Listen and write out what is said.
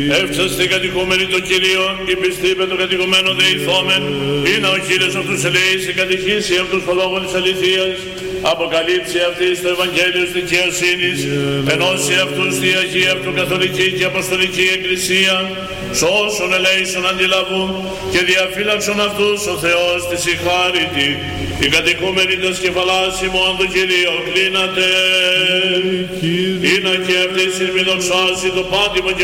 Εύξαστε κατοικούμενοι το Κυρίο, η πιστή με το κατοικουμένο δεηθόμεν, ή να ο Κύριος αυτούς ελέησε, κατηχήσει αυτούς το λόγο της αληθείας, αποκαλύψει αυτής το Ευαγγέλιο της δικαιοσύνης, ενώσει αυτούς τη Αγία Αυτοκαθολική και Αποστολική Εκκλησία, σώσον ελέησον αντιλαβούν και διαφύλαξον αυτούς ο Θεός της η χάριτη, οι κατοικούμενοι τας κεφαλάς ημών το Κυρίο κλείνατε, ή να και αυτής η δοξάσει το πάτημο και